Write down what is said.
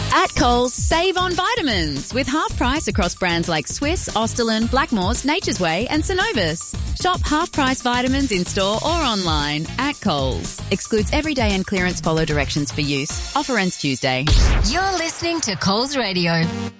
At Coles, save on vitamins with half price across brands like Swiss, Austerlin, Blackmores, Nature's Way and Synovus. Shop half price vitamins in store or online at Coles. Excludes everyday and clearance. Follow directions for use. Offer ends Tuesday. You're listening to Coles Radio.